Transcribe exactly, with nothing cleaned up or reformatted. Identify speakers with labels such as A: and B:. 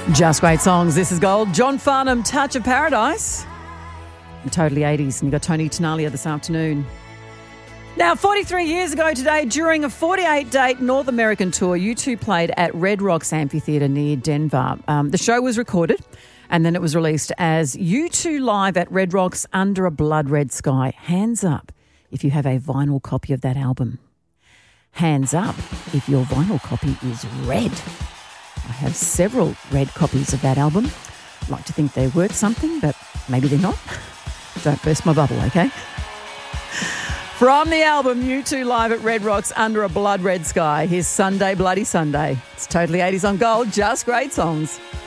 A: Just great songs. This is Gold. John Farnham, Touch of Paradise. And totally eighties. And you got Tony Tenalia this afternoon. Now, forty-three years ago today, during a forty-eight date North American tour, U two played at Red Rocks Amphitheatre near Denver. Um, the show was recorded and then it was released as U two Live at Red Rocks Under a Blood Red Sky. Hands up if you have a vinyl copy of that album. Hands up if your vinyl copy is red. I have several red copies of that album. I'd like to think they're worth something, but maybe they're not. Don't burst my bubble, okay? From the album U two Live at Red Rocks Under a Blood Red Sky, here's Sunday Bloody Sunday. It's totally eighties on Gold, just great songs.